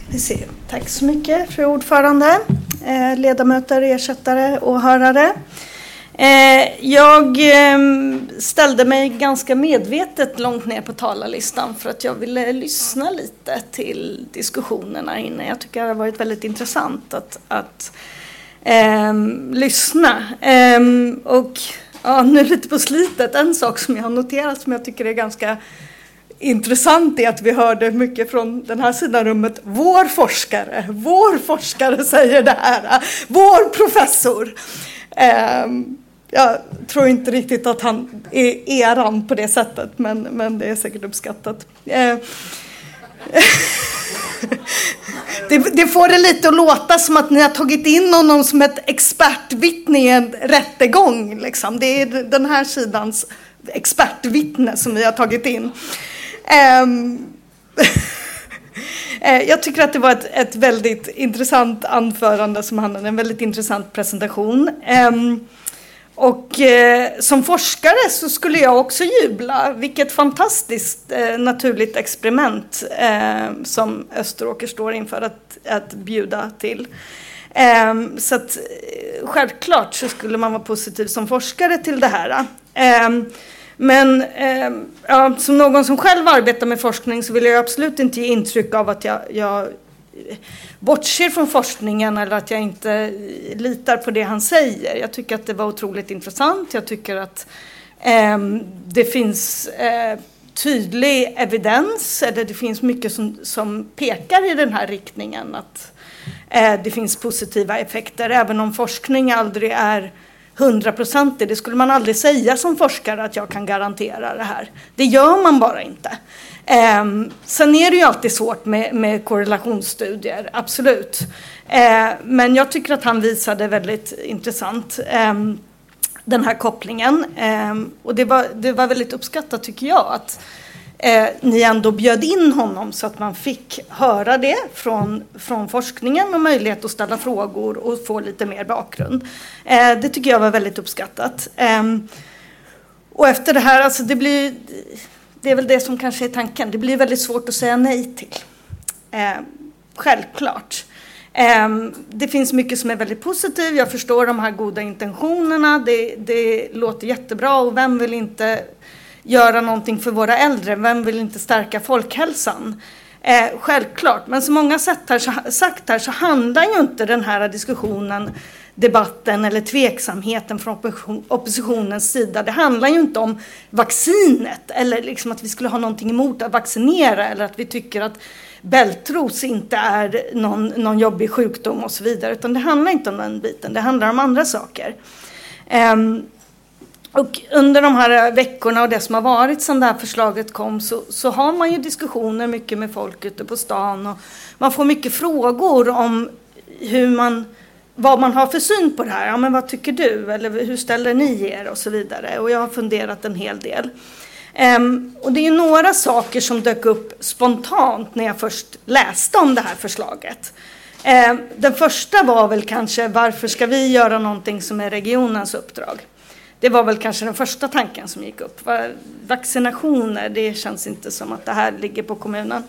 Tack så mycket, fru ordförande, ledamöter, ersättare och hörare. Jag ställde mig ganska medvetet långt ner på talarlistan för att jag ville lyssna lite till diskussionerna innan. Jag tycker det har varit väldigt intressant att lyssna. Och ja, nu lite på slitet, en sak som jag har noterat som jag tycker är ganska intressant är att vi hörde mycket från den här sidan rummet. Vår forskare säger det här. Vår professor. Jag tror inte riktigt att han är eran på det sättet, men det är säkert uppskattat. Det får det lite att låta som att ni har tagit in honom som ett expertvittne i en rättegång. Liksom. Det är den här sidans expertvittne som vi har tagit in. Jag tycker att det var ett väldigt intressant anförande som handlade en väldigt intressant presentation. Och som forskare så skulle jag också jubla. Vilket fantastiskt naturligt experiment som Österåker står inför att bjuda till. Så att självklart så skulle man vara positiv som forskare till det här. Men som någon som själv arbetar med forskning så vill jag absolut inte ge intryck av att jag bortser från forskningen eller att jag inte litar på det han säger. Jag tycker att det var otroligt intressant. Jag tycker att det finns tydlig evidens, eller det finns mycket som pekar i den här riktningen att det finns positiva effekter, även om forskning aldrig är 100%. Det skulle man aldrig säga som forskare att jag kan garantera det här. Det gör man bara inte. Sen är det ju alltid svårt med korrelationsstudier, absolut. Men jag tycker att han visade väldigt intressant den här kopplingen. Och det var väldigt uppskattat tycker jag att ni ändå bjöd in honom så att man fick höra det från forskningen och möjlighet att ställa frågor och få lite mer bakgrund. Det tycker jag var väldigt uppskattat. Och efter det här, alltså det är väl det som kanske är tanken. Det blir väldigt svårt att säga nej till. Självklart. Det finns mycket som är väldigt positivt. Jag förstår de här goda intentionerna. Det låter jättebra och vem vill inte göra någonting för våra äldre? Vem vill inte stärka folkhälsan? Självklart. Men som många sagt här så handlar ju inte den här diskussionen, debatten eller tveksamheten från oppositionens sida. Det handlar ju inte om vaccinet eller liksom att vi skulle ha någonting emot att vaccinera eller att vi tycker att bältros inte är någon jobbig sjukdom och så vidare. Utan det handlar inte om den biten. Det handlar om andra saker. Och under de här veckorna och det som har varit sedan det här förslaget kom så har man ju diskussioner mycket med folk ute på stan och man får mycket frågor om vad man har för syn på det här. Ja, men vad tycker du? Eller hur ställer ni er? Och så vidare. Och jag har funderat en hel del. Och det är några saker som dök upp spontant när jag först läste om det här förslaget. Den första var väl kanske, varför ska vi göra någonting som är regionens uppdrag? Det var väl kanske den första tanken som gick upp. Vaccinationer, det känns inte som att det här ligger på kommunen.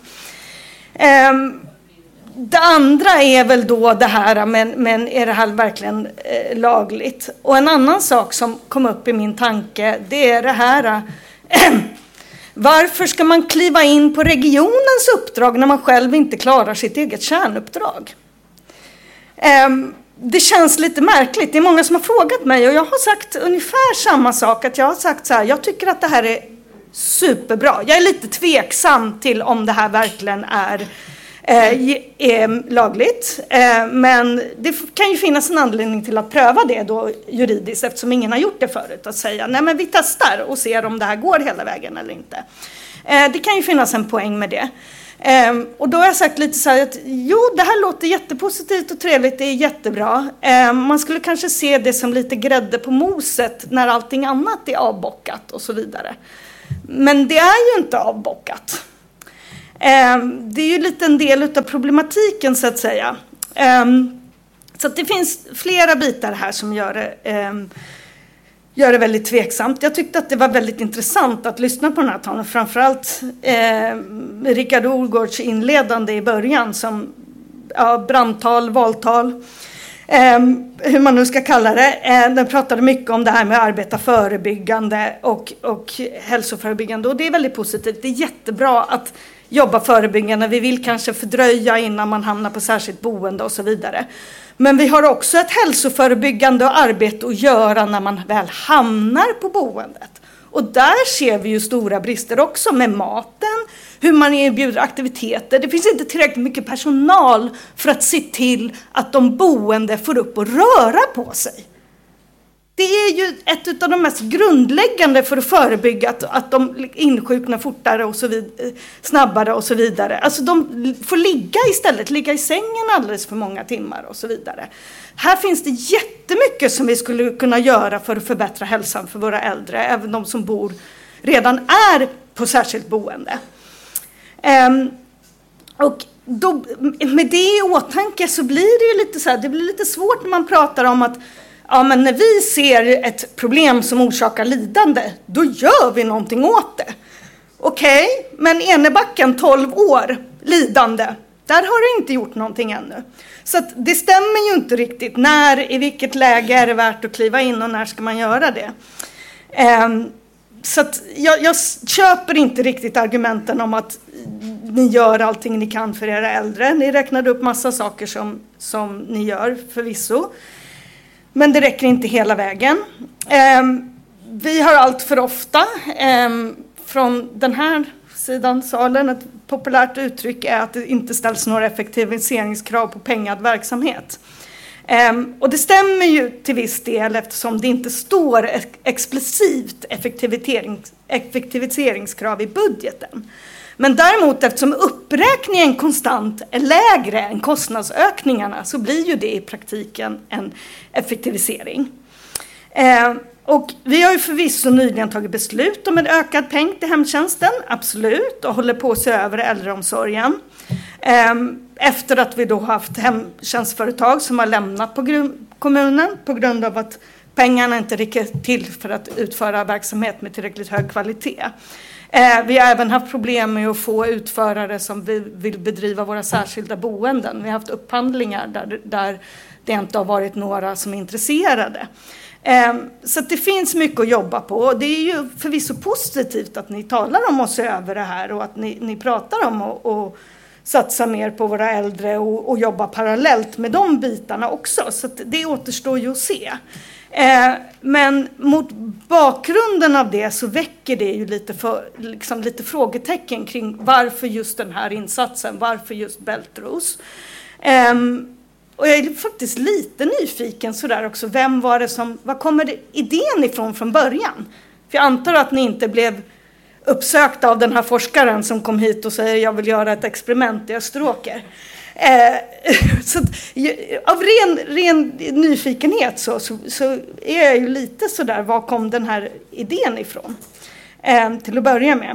Det andra är väl då det här, men är det här verkligen lagligt? Och en annan sak som kom upp i min tanke, det är det här. Varför ska man kliva in på regionens uppdrag när man själv inte klarar sitt eget kärnuppdrag? Det känns lite märkligt. Det är många som har frågat mig och jag har sagt ungefär samma sak. Att jag har sagt så här, jag tycker att det här är superbra. Jag är lite tveksam till om det här verkligen är lagligt. Men det kan ju finnas en anledning till att pröva det då juridiskt eftersom ingen har gjort det förut. Att säga, nej men vi testar och ser om det här går hela vägen eller inte. Det kan ju finnas en poäng med det. Och då har jag sagt lite så här att det här låter jättepositivt och trevligt, det är jättebra. Man skulle kanske se det som lite grädde på moset när allting annat är avbockat och så vidare. Men det är ju inte avbockat. Det är ju lite en del av problematiken så att säga. Så att det finns flera bitar här som gör det väldigt tveksamt. Jag tyckte att det var väldigt intressant att lyssna på den här talen. Framförallt Rickard Olgårds inledande i början som brandtal, valtal, hur man nu ska kalla det. Den pratade mycket om det här med att arbeta förebyggande och hälsoförebyggande, och det är väldigt positivt. Det är jättebra att jobba förebyggande. Vi vill kanske fördröja innan man hamnar på särskilt boende och så vidare. Men vi har också ett hälsoförebyggande arbete att göra när man väl hamnar på boendet. Och där ser vi ju stora brister också med maten, hur man erbjuder aktiviteter. Det finns inte tillräckligt mycket personal för att se till att de boende får upp och röra på sig. Det är ju ett av de mest grundläggande för att förebygga att de insjuknar fortare och så vidare, snabbare och så vidare. Alltså de får ligga i sängen alldeles för många timmar och så vidare. Här finns det jättemycket som vi skulle kunna göra för att förbättra hälsan för våra äldre, även de som redan är på särskilt boende. Och då, med det i åtanke så blir det ju lite så här, det blir lite svårt när man pratar om att men när vi ser ett problem som orsakar lidande, då gör vi någonting åt det. Okej, men Enebacken 12 år lidande, där har det inte gjort någonting ännu. Så att det stämmer ju inte riktigt. I vilket läge är det värt att kliva in och när ska man göra det? Så att jag köper inte riktigt argumenten om att ni gör allting ni kan för era äldre. Ni räknade upp massa saker som ni gör förvisso. Men det räcker inte hela vägen. Vi har allt för ofta från den här sidan salen, ett populärt uttryck är att det inte ställs några effektiviseringskrav på pengad verksamhet. Och det stämmer ju till viss del eftersom det inte står explicit effektiviseringskrav i budgeten. Men däremot eftersom uppräkningen konstant är lägre än kostnadsökningarna så blir ju det i praktiken en effektivisering. Och vi har ju förvisso nyligen tagit beslut om en ökad peng till hemtjänsten, absolut, och håller på att se över äldreomsorgen. Efter att vi då haft hemtjänstföretag som har lämnat på kommunen på grund av att pengarna inte räcker till för att utföra verksamhet med tillräckligt hög kvalitet. Vi har även haft problem med att få utförare som vill bedriva våra särskilda boenden. Vi har haft upphandlingar där det inte har varit några som är intresserade. Så att det finns mycket att jobba på. Det är ju förvisso positivt att ni talar om att se över det här och att ni pratar om att satsa mer på våra äldre och jobba parallellt med de bitarna också. Så att det återstår ju att se. Men mot bakgrunden av det så väcker det ju lite frågetecken kring varför just den här insatsen, varför just Bältros. Och jag är faktiskt lite nyfiken sådär också, var kommer idén ifrån från början? För jag antar att ni inte blev uppsökta av den här forskaren som kom hit och säger jag vill göra ett experiment i Österåker. Så av ren nyfikenhet så är jag ju lite sådär, var kom den här idén ifrån? Till att börja med.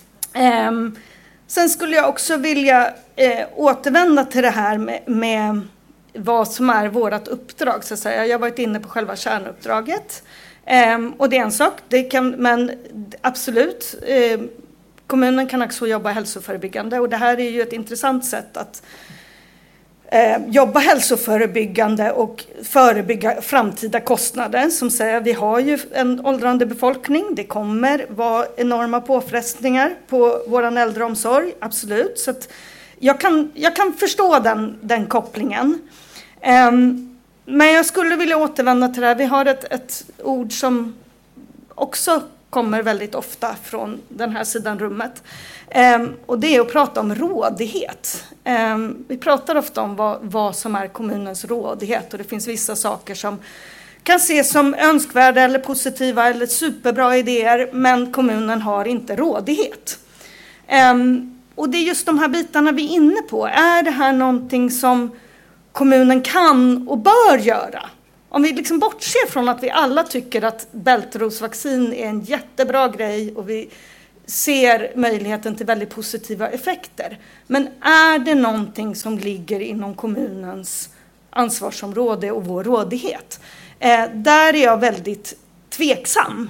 Sen skulle jag också vilja återvända till det här med vad som är vårt uppdrag. Så att säga. Jag har varit inne på själva kärnuppdraget. Och det är en sak, men absolut, kommunen kan också jobba hälsoförebyggande och det här är ju ett intressant sätt att jobba hälsoförebyggande och förebygga framtida kostnader. Som säger, vi har ju en åldrande befolkning, det kommer vara enorma påfrestningar på vår äldreomsorg, absolut. Så att jag kan förstå den kopplingen. Men jag skulle vilja återvända till det här. Vi har ett ord som också kommer väldigt ofta från den här sidan rummet. Och det är att prata om rådighet. Vi pratar ofta om vad som är kommunens rådighet. Och det finns vissa saker som kan ses som önskvärda eller positiva eller superbra idéer. Men kommunen har inte rådighet. Och det är just de här bitarna vi är inne på. Är det här någonting som kommunen kan och bör göra? Om vi liksom bortser från att vi alla tycker att bältrosvaccin är en jättebra grej och vi ser möjligheten till väldigt positiva effekter. Men är det någonting som ligger inom kommunens ansvarsområde och vår rådighet? Där är jag väldigt tveksam.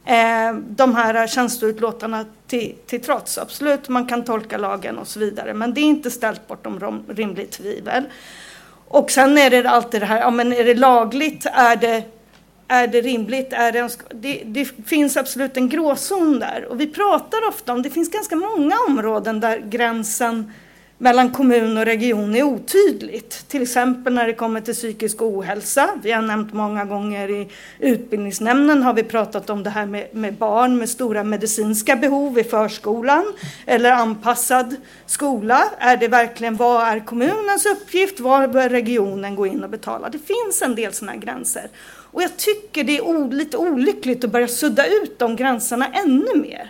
De här tjänsteutlåtarna till trots. Absolut, man kan tolka lagen och så vidare. Men det är inte ställt bortom rimligt tvivel. Och sen är det alltid det här, ja, men är det lagligt? Är det rimligt? Det finns absolut en gråzon där. Och vi pratar ofta om, det finns ganska många områden där gränsen mellan kommun och region är otydligt. Till exempel när det kommer till psykisk ohälsa. Vi har nämnt många gånger i utbildningsnämnden har vi pratat om det här med barn med stora medicinska behov i förskolan. Eller anpassad skola. Är det verkligen, vad är kommunens uppgift? Var bör regionen gå in och betala? Det finns en del sådana gränser. Och jag tycker det är lite olyckligt att börja sudda ut de gränserna ännu mer.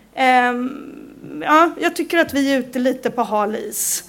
Ja, jag tycker att vi är ute lite på hal is.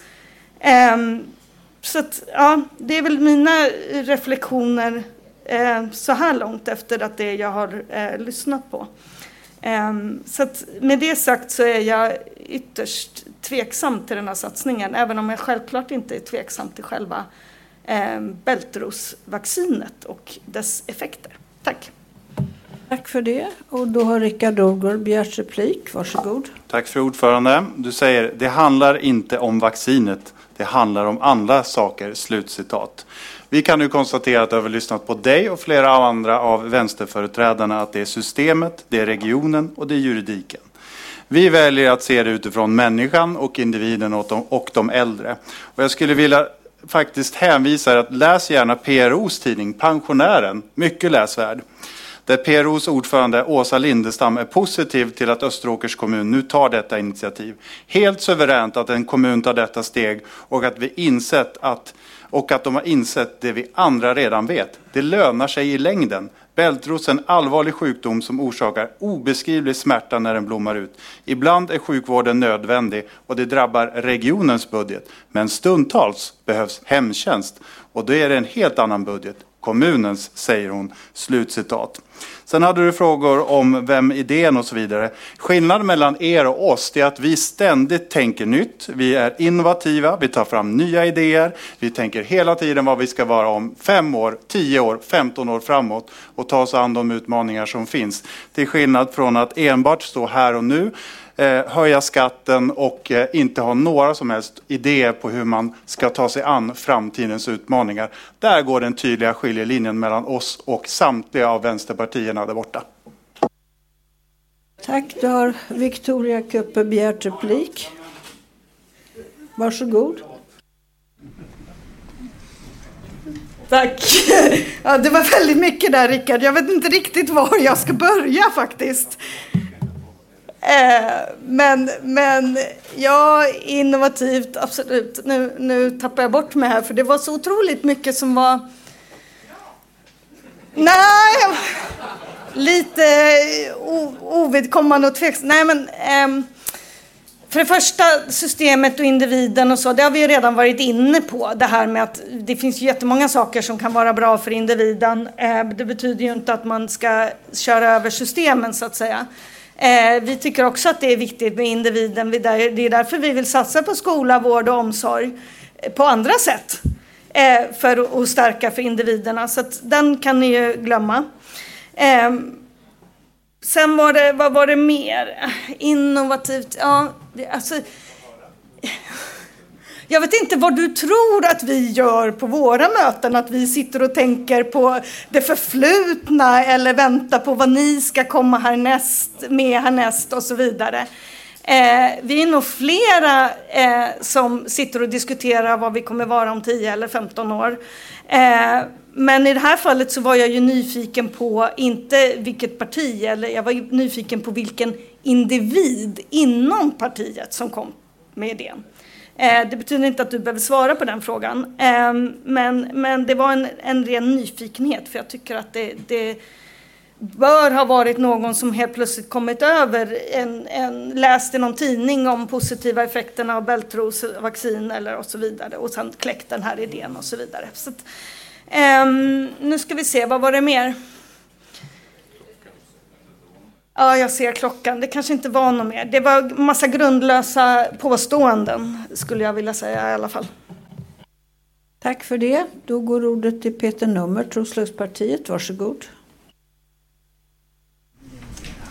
Så att, ja, det är väl mina reflektioner så här långt efter att det jag har lyssnat på. Så att med det sagt så är jag ytterst tveksam till den här satsningen, även om jag självklart inte är tveksam till själva bältrosvaccinet och dess effekter. Tack. Tack för det. Och då har Rickard Orgård begärt replik. Varsågod. Tack för ordförande. Du säger, det handlar inte om vaccinet. Det handlar om andra saker. Slutcitat. Vi kan nu konstatera att jag har lyssnat på dig och flera andra av vänsterföreträdarna att det är systemet, det är regionen och det är juridiken. Vi väljer att se det utifrån människan och individen och de äldre. Och jag skulle vilja faktiskt hänvisa att läs gärna PROs tidning Pensionären. Mycket läsvärd. Där PROs ordförande Åsa Lindestam är positiv till att Österåkers kommun nu tar detta initiativ. Helt suveränt att en kommun tar detta steg och att de har insett det vi andra redan vet. Det lönar sig i längden. Bältros är en allvarlig sjukdom som orsakar obeskrivlig smärta när den blommar ut. Ibland är sjukvården nödvändig och det drabbar regionens budget. Men stundtals behövs hemtjänst och då är det en helt annan budget. Kommunens, säger hon. Slutcitat. Sen hade du frågor om vem idén och så vidare. Skillnaden mellan er och oss är att vi ständigt tänker nytt. Vi är innovativa, vi tar fram nya idéer. Vi tänker hela tiden vad vi ska vara om 5 år, 10 år, 15 år framåt. Och ta oss an de utmaningar som finns. Till skillnad från att enbart stå här och nu. Höja skatten och inte ha några som helst idéer på hur man ska ta sig an framtidens utmaningar. Där går den tydliga skiljelinjen mellan oss och samtliga av vänsterpartierna där borta. Tack, då har Victoria Köppe begärt replik. Varsågod. Tack. Ja, det var väldigt mycket där, Rickard. Jag vet inte riktigt var jag ska börja faktiskt. Men ja, innovativt, absolut. Nu tappar jag bort mig här, för det var så otroligt mycket som var... Nej, lite ovidkommande och tveksam. Nej, men för det första, systemet och individen och så, det har vi ju redan varit inne på. Det här med att det finns jättemånga saker som kan vara bra för individen. Det betyder ju inte att man ska köra över systemen, så att säga. Vi tycker också att det är viktigt med individen. Det är därför vi vill satsa på skola, vård och omsorg på andra sätt för att stärka för individerna. Så att den kan ni ju glömma. Sen vad var det mer? Innovativt. Ja, alltså... Jag vet inte vad du tror att vi gör på våra möten, att vi sitter och tänker på det förflutna eller väntar på vad ni ska komma härnäst och så vidare. Vi är nog flera som sitter och diskuterar vad vi kommer vara om 10 eller 15 år. Men i det här fallet så var jag ju nyfiken på inte vilket parti, eller jag var nyfiken på vilken individ inom partiet som kom med idén. Det betyder inte att du behöver svara på den frågan. Men det var en ren nyfikenhet. För jag tycker att det bör ha varit någon som helt plötsligt kommit över läste någon tidning om positiva effekterna av bältrosvaccin eller och så vidare. Och sen kläckt den här idén och så vidare. Så att, nu ska vi se, vad var det mer? Ja, jag ser klockan. Det kanske inte var något mer. Det var massa grundlösa påståenden, skulle jag vilja säga i alla fall. Tack för det. Då går ordet till Peter Nummer, Roslagspartiet. Varsågod.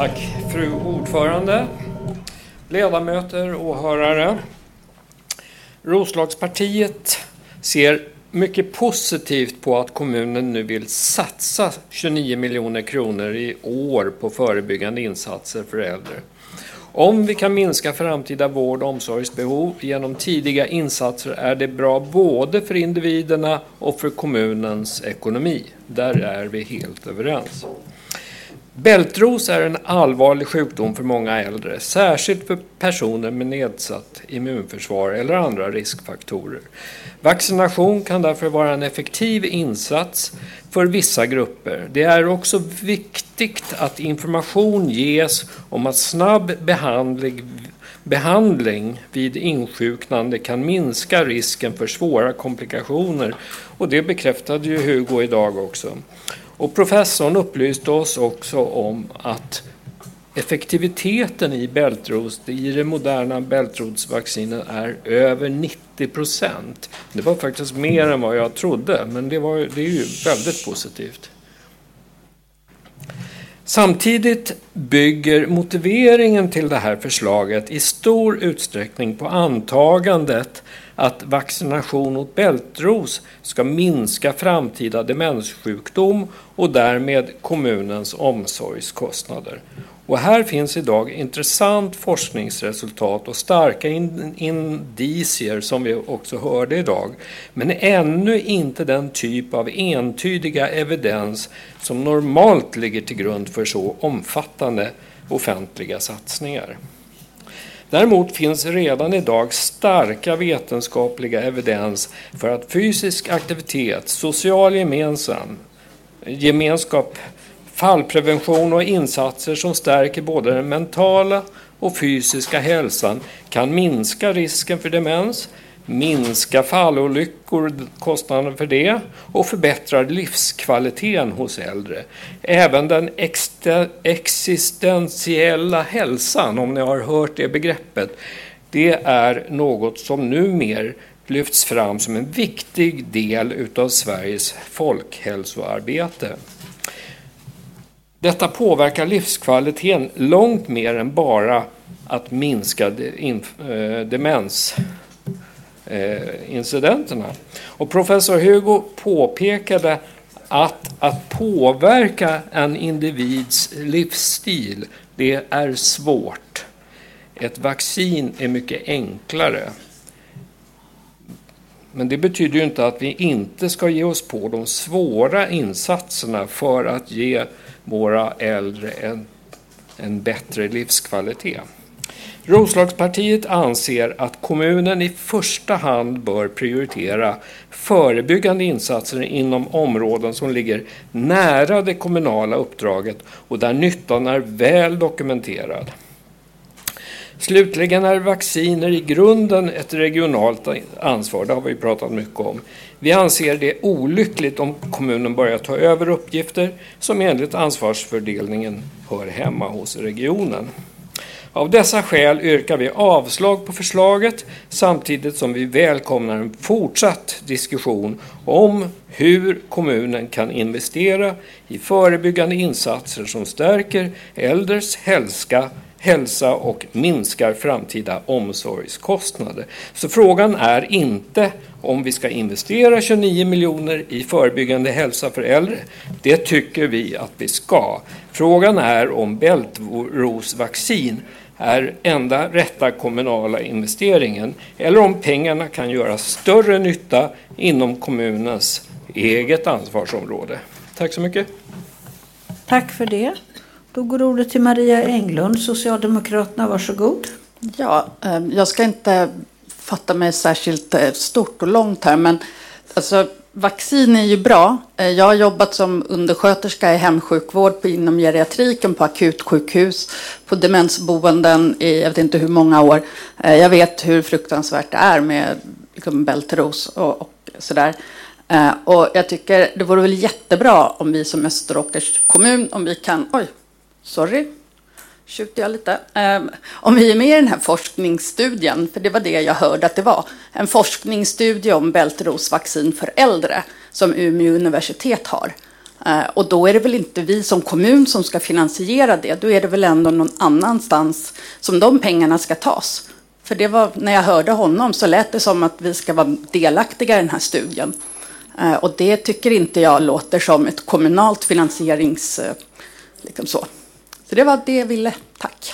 Tack fru ordförande, ledamöter och åhörare. Roslagspartiet ser mycket positivt på att kommunen nu vill satsa 29 miljoner kronor i år på förebyggande insatser för äldre. Om vi kan minska framtida vård- och omsorgsbehov genom tidiga insatser är det bra både för individerna och för kommunens ekonomi. Där är vi helt överens. Bältros är en allvarlig sjukdom för många äldre, särskilt för personer med nedsatt immunförsvar eller andra riskfaktorer. Vaccination kan därför vara en effektiv insats för vissa grupper. Det är också viktigt att information ges om att snabb behandling vid insjuknande kan minska risken för svåra komplikationer. Och det bekräftade ju Hugo idag också. Och professorn upplyste oss också om att effektiviteten i bältros, i det moderna bältrosvaccinet, är över 90%. Det var faktiskt mer än vad jag trodde, men det är ju väldigt positivt. Samtidigt bygger motiveringen till det här förslaget i stor utsträckning på antagandet att vaccination mot bältros ska minska framtida demenssjukdom och därmed kommunens omsorgskostnader. Och här finns idag intressant forskningsresultat och starka indicier som vi också hörde idag, men ännu inte den typ av entydiga evidens som normalt ligger till grund för så omfattande offentliga satsningar. Däremot finns redan idag starka vetenskapliga evidens för att fysisk aktivitet, social gemenskap, fallprevention och insatser som stärker både den mentala och fysiska hälsan kan minska risken för demens, minska fallolyckor, kostnaden för det, och förbättrar livskvaliteten hos äldre. Även den existentiella hälsan, om ni har hört det begreppet, det är något som numera lyfts fram som en viktig del utav Sveriges folkhälsoarbete. Detta påverkar livskvaliteten långt mer än bara att minska demensincidenterna. Och professor Hugo påpekade att påverka en individs livsstil, det är svårt. Ett vaccin är mycket enklare. Men det betyder ju inte att vi inte ska ge oss på de svåra insatserna för att ge våra äldre en bättre livskvalitet. Roslagspartiet anser att kommunen i första hand bör prioritera förebyggande insatser inom områden som ligger nära det kommunala uppdraget och där nyttan är väl dokumenterad. Slutligen är vacciner i grunden ett regionalt ansvar, det har vi pratat mycket om. Vi anser det olyckligt om kommunen börjar ta över uppgifter som enligt ansvarsfördelningen hör hemma hos regionen. Av dessa skäl yrkar vi avslag på förslaget samtidigt som vi välkomnar en fortsatt diskussion om hur kommunen kan investera i förebyggande insatser som stärker äldres hälsa och minskar framtida omsorgskostnader. Så frågan är inte om vi ska investera 29 miljoner i förebyggande hälsa för äldre. Det tycker vi att vi ska. Frågan är om bältrosvaccin är enda rätta kommunala investeringen eller om pengarna kan göra större nytta inom kommunens eget ansvarsområde. Tack så mycket. Tack för det. Då går ordet till Maria Englund, Socialdemokraterna. Varsågod. Ja, jag ska inte fatta mig särskilt stort och långt här, men alltså, vaccin är ju bra. Jag har jobbat som undersköterska i hemsjukvård inom geriatriken, på akutsjukhus, på demensboenden i jag vet inte hur många år. Jag vet hur fruktansvärt det är med liksom, bältros och sådär. Och jag tycker det vore väl jättebra om vi som Österåkers kommun, om vi kan, skjuter jag lite. Om vi är med i den här forskningsstudien, för det var det jag hörde att det var, en forskningsstudie om bältrosvaccin för äldre som Umeå universitet har. Och då är det väl inte vi som kommun som ska finansiera det. Då är det väl ändå någon annanstans som de pengarna ska tas. För det var, när jag hörde honom så lät det som att vi ska vara delaktiga i den här studien. Och det tycker inte jag låter som ett kommunalt finansierings... Liksom så det var det jag ville. Tack.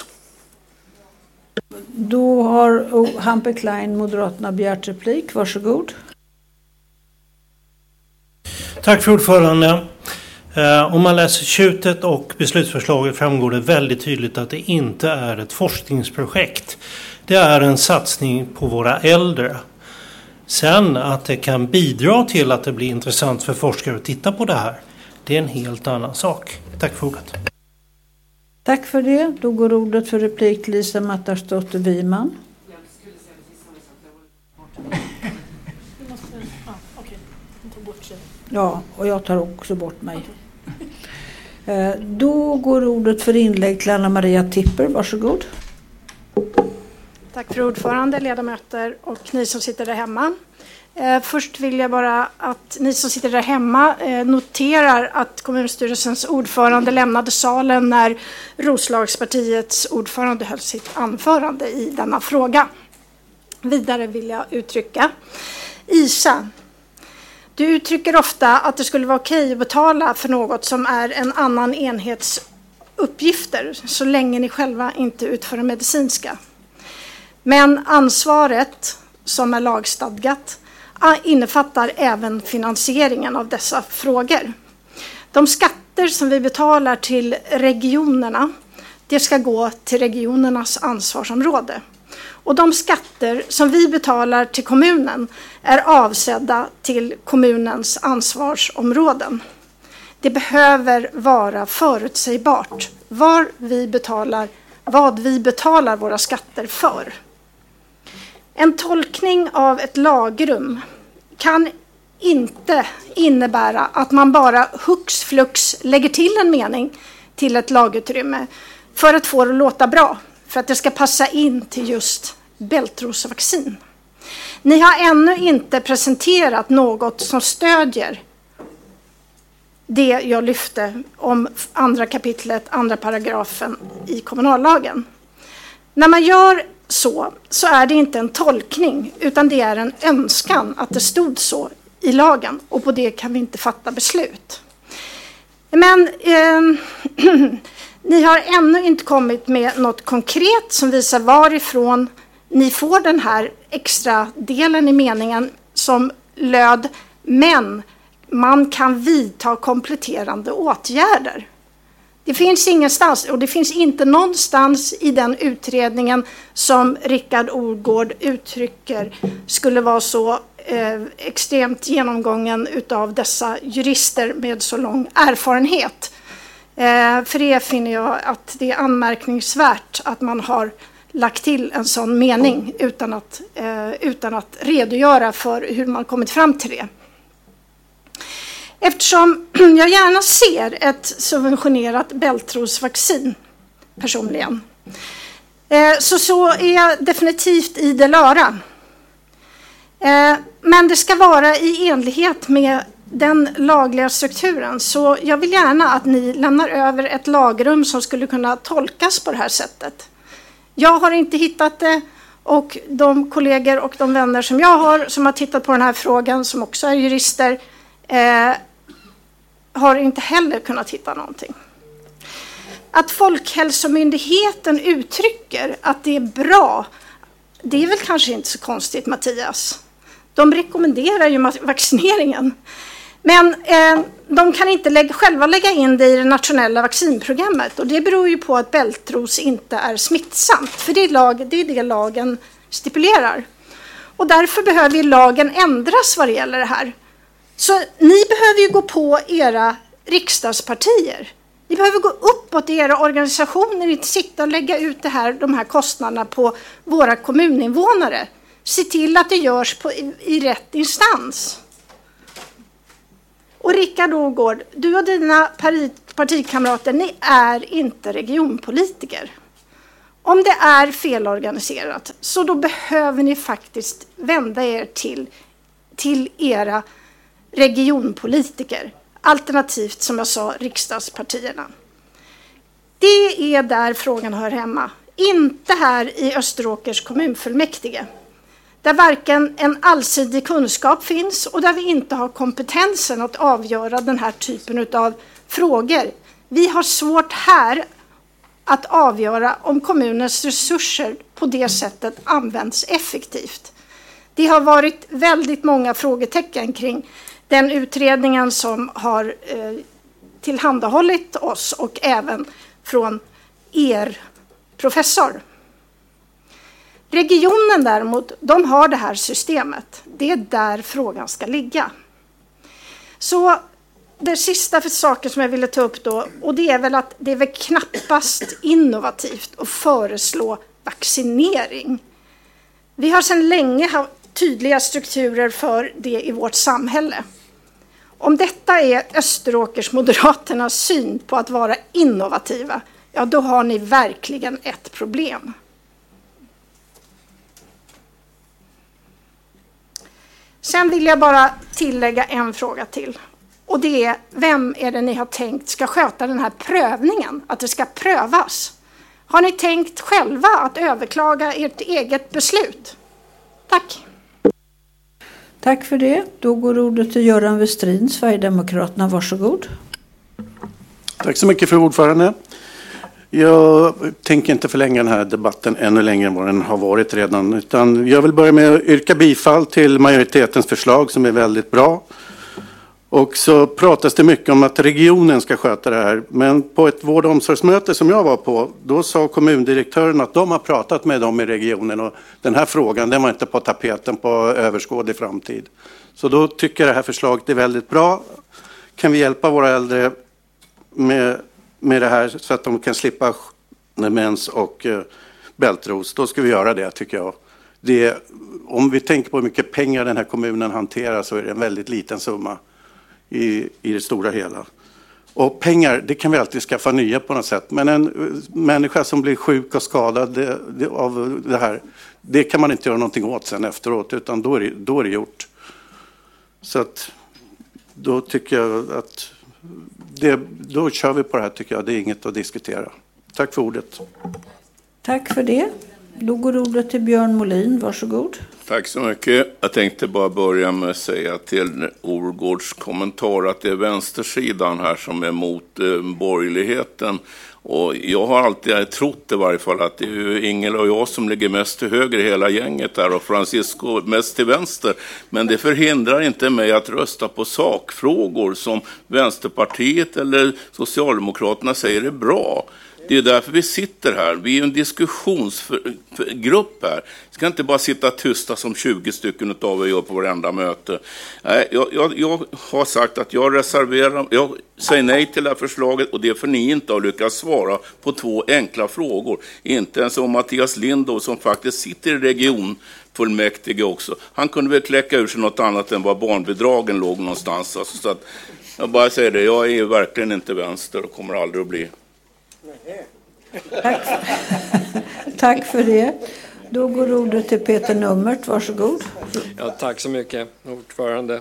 Då har Hampe Klein, Moderaterna, begärt replik. Varsågod. Tack för ordförande. Om man läser tjutet och beslutsförslaget framgår det väldigt tydligt att det inte är ett forskningsprojekt. Det är en satsning på våra äldre. Sen att det kan bidra till att det blir intressant för forskare att titta på det här, det är en helt annan sak. Tack för ordet. Tack för det. Då går ordet för replik Lisa Mattarstotter Wiman. Ja, och jag tar också bort mig. Då går ordet för inlägg till Anna Maria Tipper. Varsågod. Tack för ordförande, ledamöter och ni som sitter där hemma. Först vill jag bara att ni som sitter där hemma noterar att kommunstyrelsens ordförande lämnade salen när Roslagspartiets ordförande höll sitt anförande i denna fråga. Vidare vill jag uttrycka. Isa, du uttrycker ofta att det skulle vara okej att betala för något som är en annan enhets uppgifter så länge ni själva inte utför medicinska. Men ansvaret som är lagstadgat innefattar även finansieringen av dessa frågor. De skatter som vi betalar till regionerna, det ska gå till regionernas ansvarsområde. Och de skatter som vi betalar till kommunen är avsedda till kommunens ansvarsområden. Det behöver vara förutsägbart vad vi betalar våra skatter för. En tolkning av ett lagrum kan inte innebära att man bara hux flux lägger till en mening till ett lagutrymme för att få det att låta bra, för att det ska passa in till just bältrosvaccin. Ni har ännu inte presenterat något som stödjer det jag lyfte om 2 kapitlet, 2 paragrafen i kommunallagen. När man gör så är det inte en tolkning utan det är en önskan att det stod så i lagen och på det kan vi inte fatta beslut. Men ni har ännu inte kommit med något konkret som visar varifrån ni får den här extra delen i meningen som löd, men man kan vidta kompletterande åtgärder. Det finns ingenstans, och det finns inte någonstans i den utredningen som Rickard Orgård uttrycker skulle vara så extremt genomgången utav dessa jurister med så lång erfarenhet. För det finner jag att det är anmärkningsvärt att man har lagt till en sån mening utan att redogöra för hur man kommit fram till det. Eftersom jag gärna ser ett subventionerat bältrosvaccin personligen så är jag definitivt idel öra. Men det ska vara i enlighet med den lagliga strukturen. Så jag vill gärna att ni lämnar över ett lagrum som skulle kunna tolkas på det här sättet. Jag har inte hittat det och de kollegor och de vänner som jag har som har tittat på den här frågan som också är jurister har inte heller kunnat hitta någonting. Att Folkhälsomyndigheten uttrycker att det är bra, det är väl kanske inte så konstigt, Mattias. De rekommenderar ju vaccineringen. Men de kan inte själva lägga in det i det nationella vaccinprogrammet. Och det beror ju på att bältros inte är smittsamt. För det är det lagen stipulerar. Och därför behöver ju lagen ändras vad det gäller det här. Så ni behöver ju gå på era riksdagspartier. Ni behöver gå uppåt i era organisationer, inte sitta och lägga ut de här kostnaderna på våra kommuninvånare. Se till att det görs i rätt instans. Och Rickard Orgård, du och dina partikamrater, ni är inte regionpolitiker. Om det är felorganiserat så då behöver ni faktiskt vända er till era regionpolitiker. alternativt som jag sa riksdagspartierna. Det är där frågan hör hemma, inte här i Österåkers kommunfullmäktige. Där varken en allsidig kunskap finns och där vi inte har kompetensen att avgöra den här typen av frågor. Vi har svårt här att avgöra om kommunens resurser på det sättet används effektivt. Det har varit väldigt många frågetecken kring den utredningen som har tillhandahållit oss och även från er professor. Regionen däremot, de har det här systemet. Det är där frågan ska ligga. Så det sista för saker som jag ville ta upp då, och det är väl att det är väl knappast innovativt att föreslå vaccinering. Vi har sedan länge haft tydliga strukturer för det i vårt samhälle. Om detta är Österåkers Moderaternas syn på att vara innovativa, ja då har ni verkligen ett problem. Sen vill jag bara tillägga en fråga till. Och det är, vem är det ni har tänkt ska sköta den här prövningen? Att det ska prövas. Har ni tänkt själva att överklaga ert eget beslut? Tack. Tack för det. Då går ordet till Göran Westrin, Sverigedemokraterna. Varsågod. Tack så mycket för ordförande. Jag tänker inte förlänga den här debatten ännu längre än vad den har varit redan. Utan jag vill börja med att yrka bifall till majoritetens förslag som är väldigt bra. Och så pratas det mycket om att regionen ska sköta det här. Men på ett vård- och omsorgsmöte som jag var på, då sa kommundirektören att de har pratat med dem i regionen. Och den här frågan, den var inte på tapeten på överskådlig framtid. Så då tycker jag det här förslaget är väldigt bra. Kan vi hjälpa våra äldre med det här så att de kan slippa mens och bältros, då ska vi göra det tycker jag. Om vi tänker på hur mycket pengar den här kommunen hanterar så är det en väldigt liten summa i det stora hela. Och pengar, det kan vi alltid skaffa nya på något sätt. Men en människa som blir sjuk och skadad av det här, det kan man inte göra någonting åt sen efteråt, utan då är det gjort. Så att då tycker jag att då kör vi på det här tycker jag. Det är inget att diskutera. Tack för ordet. Tack för det. Då går ordet till Björn Molin. Varsågod. Tack så mycket. Jag tänkte bara börja med att säga till Orgårds kommentar att det är vänstersidan här som är emot borgerligheten. Och jag har alltid trott i varje fall att det är ju Ingela och jag som ligger mest till höger i hela gänget där och Francisco mest till vänster. Men det förhindrar inte mig att rösta på sakfrågor som Vänsterpartiet eller Socialdemokraterna säger är bra. Det är därför vi sitter här. Vi är en diskussionsgrupp här. Vi ska inte bara sitta tysta som 20 stycken av er gör på varenda möte. Nej, jag har sagt att jag säger nej till det här förslaget och det är för ni inte har lyckats svara på 2 enkla frågor. Inte ens om Mattias Lindov som faktiskt sitter i regionfullmäktige också. Han kunde väl kläcka ur sig något annat än var barnbidragen låg någonstans. Alltså, så att jag bara säger det, jag är verkligen inte vänster och kommer aldrig att bli. Tack för det. Då går ordet till Peter Nummert. Varsågod. Ja, tack så mycket, ordförande.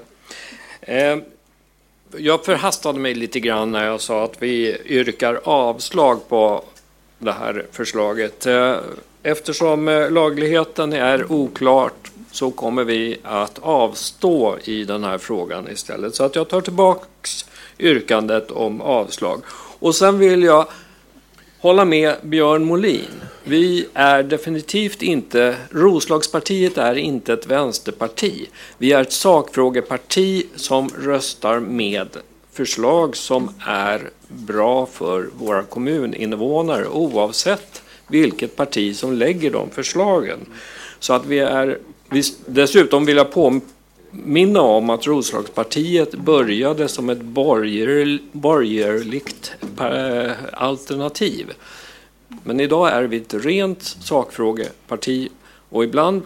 Jag förhastade mig lite grann när jag sa att vi yrkar avslag på det här förslaget. Eftersom lagligheten är oklart så kommer vi att avstå i den här frågan istället. Så att jag tar tillbaks yrkandet om avslag. Och sen vill jag hålla med Björn Molin. Vi är definitivt inte, Roslagspartiet är inte ett vänsterparti. Vi är ett sakfrågeparti som röstar med förslag som är bra för våra kommuninvånare oavsett vilket parti som lägger de förslagen. Så att dessutom vill jag påminna om att Roslagspartiet började som ett borgerligt alternativ. Men idag är vi ett rent sakfrågeparti och ibland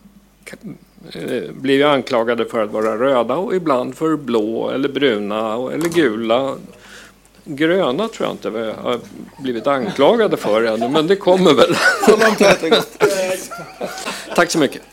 blir vi anklagade för att vara röda och ibland för blå eller bruna eller gula. Gröna tror jag inte vi har blivit anklagade för ännu, men det kommer väl. Tack så mycket.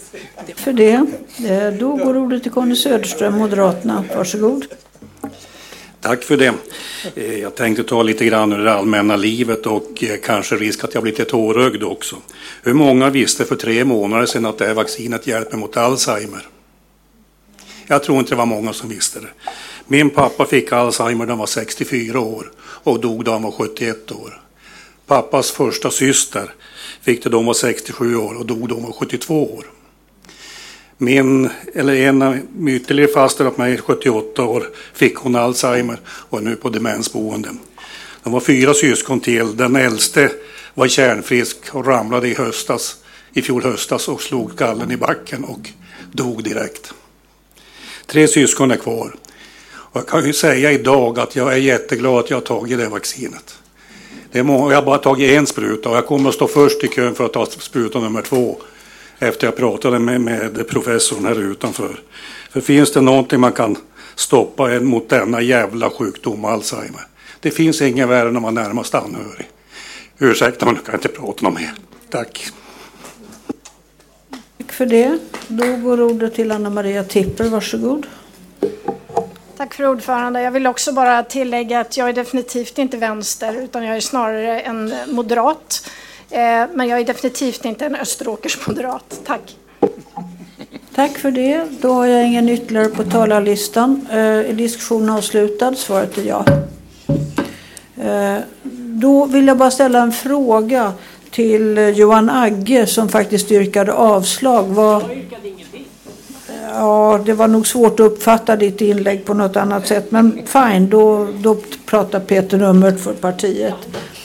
För det. Då går ordet till Conny Söderström, Moderaterna. Varsågod. Tack för det. Jag tänkte ta lite grann ur det allmänna livet och kanske risk att jag blir lite tårögd också. Hur många visste för 3 månader sedan att det här vaccinet hjälper mot Alzheimer? Jag tror inte det var många som visste det. Min pappa fick Alzheimer när han var 64 år och dog då han var 71 år. Pappas första syster fick det då hon var 67 år och dog då hon var 72 år. En av ytterligare faster åt mig, 78 år, fick hon Alzheimer och är nu på demensboende. De var 4 syskon till. Den äldste var kärnfrisk och ramlade i fjol höstas och slog skallen i backen och dog direkt. 3 syskon är kvar. Och jag kan ju säga idag att jag är jätteglad att jag har tagit det vaccinet. Jag har bara tagit 1 spruta och jag kommer att stå först i kön för att ta spruta nummer 2. Efter jag pratade med professorn här utanför. För finns det någonting man kan stoppa mot denna jävla sjukdom, Alzheimer? Det finns ingen värre än att vara närmast anhörig. Ursäkta, men jag kan inte prata om mer. Tack. Tack för det. Då går ordet till Anna-Maria Tipper. Varsågod. Tack för ordförande. Jag vill också bara tillägga att jag är definitivt inte vänster utan jag är snarare en moderat. Men jag är definitivt inte en Österåkers moderat. Tack. Tack för det. Då har jag ingen ytterligare på talarlistan. Är diskussionen avslutad? Svaret är ja. Då vill jag bara ställa en fråga till Johan Agge som faktiskt yrkade avslag. Jag yrkade ingenting. Ja, det var nog svårt att uppfatta ditt inlägg på något annat sätt. Men fine, då pratar Peter Nummert för partiet.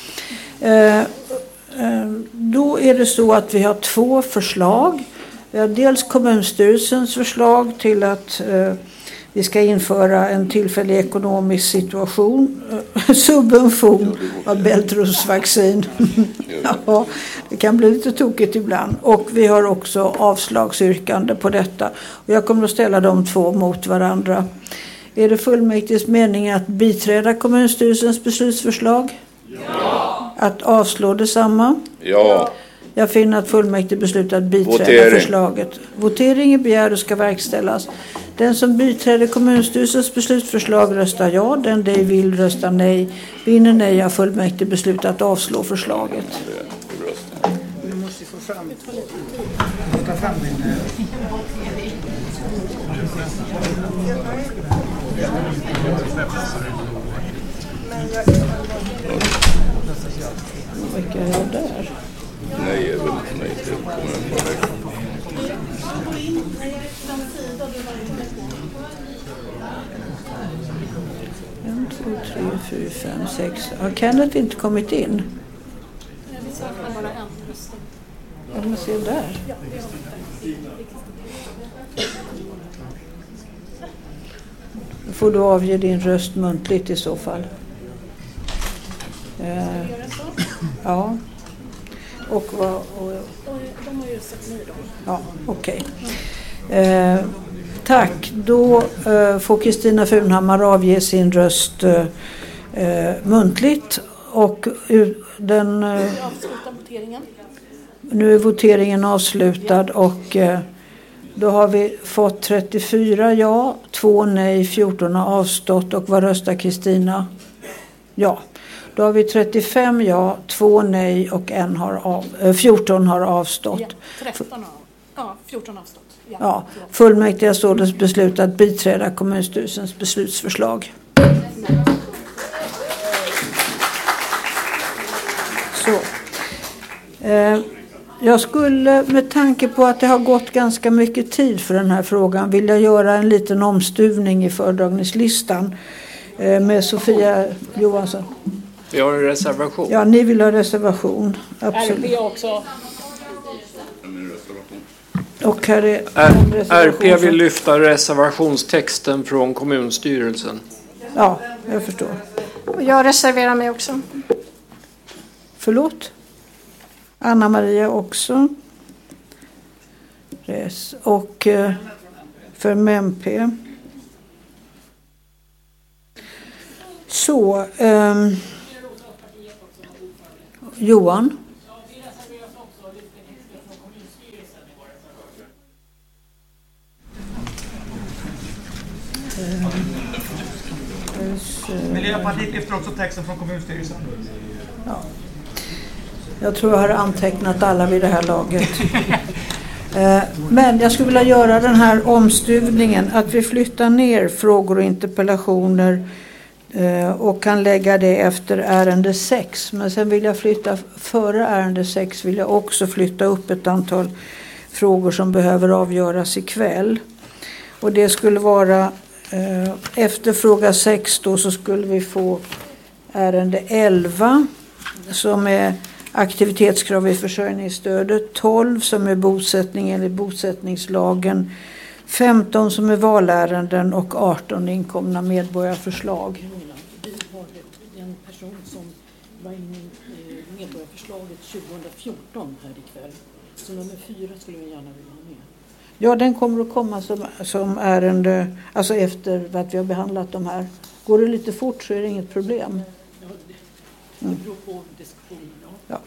Då är det så att vi har 2 förslag. Vi har dels kommunstyrelsens förslag till att vi ska införa en tillfällig ekonomisk subvention av Bältrosvaccin. Ja, det kan bli lite tokigt ibland. Och vi har också avslagsyrkande på detta. Och jag kommer att ställa de 2 mot varandra. Är det fullmäktiges mening att biträda kommunstyrelsens beslutsförslag? Ja. Att avslå detsamma? Ja. Jag finner att fullmäktige beslutat biträda förslaget. Votering är begärd och ska verkställas. Den som biträder kommunstyrelsens beslutsförslag röstar ja. Den det vill rösta nej. Vinner nej har fullmäktige beslutat att avslå förslaget. Vi måste få fram vilka är jag där? Nej, jag vill nej till kommunen. 1, 2, 3, 4, 5, 6. Har Kenneth inte kommit in? Vi saknar bara en röst. Ja, man ser där. Då får du avge din röst muntligt i så fall. Ja. Och vad... De har ju sett mig då. Ja, okej. Tack. Då får Kristina Funhammar avge sin röst muntligt. Och den... Nu är voteringen avslutad och då har vi fått 34 ja, 2 nej, 14 har avstått. Och vad röstar Kristina? Ja. Då har vi 35 ja, 2 nej och 14 har avstått. Ja, 14 har avstått. Ja, fullmäktige har således beslutat biträda kommunstyrelsens beslutsförslag. Så. Jag skulle med tanke på att det har gått ganska mycket tid för den här frågan vilja göra en liten omstuvning i föredragningslistan med Sofia Johansson. Vi har en reservation. Ja, ni vill ha reservation. Absolut. RP också. Och här är RP vill lyfta reservationstexten från kommunstyrelsen. Ja, jag förstår. Och jag reserverar mig också. Förlåt? Anna-Maria också. Och för MP. Så, Johan. Miljöpartiet lyfter också texten från kommunstyrelsen. Ja. Jag tror jag har antecknat alla vid det här laget. Men jag skulle vilja göra den här omstuvningen att vi flyttar ner frågor och interpellationer och kan lägga det efter ärende 6. Men sen vill jag flytta före ärende 6 vill jag också flytta upp ett antal frågor som behöver avgöras ikväll. Och det skulle vara efter fråga 6 då så skulle vi få ärende 11 som är aktivitetskrav i försörjningsstödet, 12 som är bosättning enligt bosättningslagen, 15 som är valärenden och 18 inkomna medborgarförslag. Vi har en person som var inne i medborgarförslaget 2014 här ikväll. Så nummer 4 skulle vi gärna vilja ha med. Ja, den kommer att komma som ärende, alltså efter att vi har behandlat de här. Går det lite fort så är det inget problem. Det beror på diskussionen. Ja.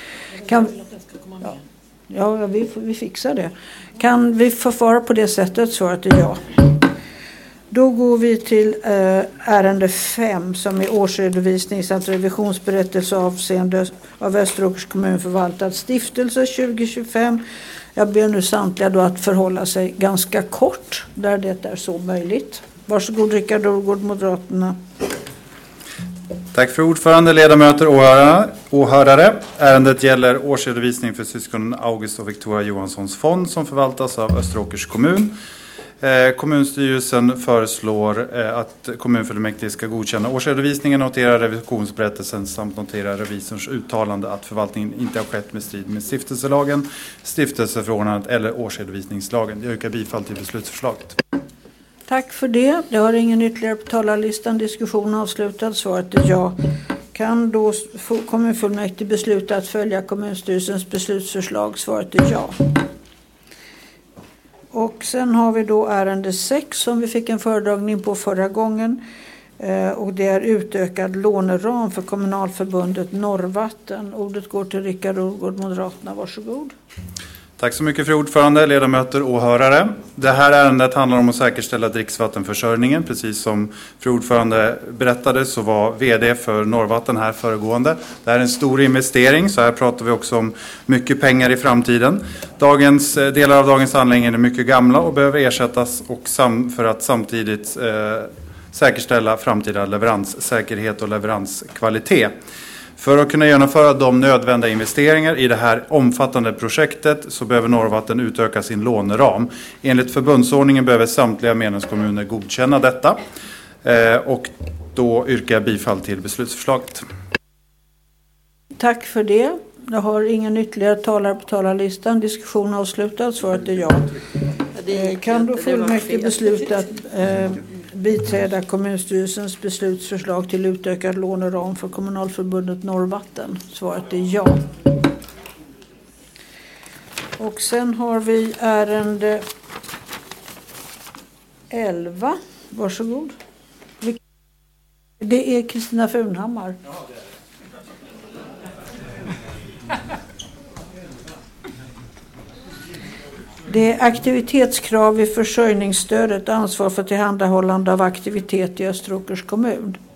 Ja, vi fixar det. Kan vi förfara på det sättet? Svaret är ja. Då går vi till ärende 5 som är årsredovisning samt revisionsberättelse avseende av Österåkers kommun förvaltad stiftelse 2025. Jag ber nu samtliga då att förhålla sig ganska kort där det är så möjligt. Varsågod Rickard Orgård, Moderaterna. Tack för ordförande, ledamöter och åhörare. Ärendet gäller årsredovisning för syskonen August och Victoria Johanssons fond som förvaltas av Österåkers kommun. Kommunstyrelsen föreslår att kommunfullmäktige ska godkänna årsredovisningen, notera revisionsberättelsen samt notera revisorns uttalande att förvaltningen inte har skett med strid med stiftelselagen, stiftelseförordnandet eller årsredovisningslagen. Jag yrkar bifall till beslutsförslaget. Tack för det. Jag har ingen ytterligare på talarlistan. Diskussion avslutad. Svaret är ja. Kan då kommunfullmäktige besluta att följa kommunstyrelsens beslutsförslag? Svaret är ja. Och sen har vi då ärende 6 som vi fick en föredragning på förra gången. Och det är utökad låneram för kommunalförbundet Norrvatten. Ordet går till Rickard Orgård, Moderaterna. Varsågod. Tack så mycket för ordförande, ledamöter och åhörare. Det här ärendet handlar om att säkerställa dricksvattenförsörjningen. Precis som fru ordförande berättade så var vd för Norrvatten här föregående. Det här är en stor investering, så här pratar vi också om mycket pengar i framtiden. Delar av dagens anläggning är mycket gamla och behöver ersättas för att samtidigt säkerställa framtida leveranssäkerhet och leveranskvalitet. För att kunna genomföra de nödvändiga investeringar i det här omfattande projektet så behöver Norrvatten utöka sin låneram. Enligt förbundsordningen behöver samtliga medlemskommuner godkänna detta. Och då yrkar jag bifall till beslutsförslaget. Tack för det. Jag har ingen ytterligare talare på talarlistan. Diskussion avslutad. Svaret är ja. Kan då fullmäktige besluta att biträda kommunstyrelsens beslutsförslag till utökad låneram för kommunalförbundet Norrvatten? Svaret är ja. Och sen har vi ärende 11. Varsågod. Det är Kristina Funhammar. Det är aktivitetskrav i försörjningsstödet, ansvar för tillhandahållande av aktivitet i Österåkers kommun.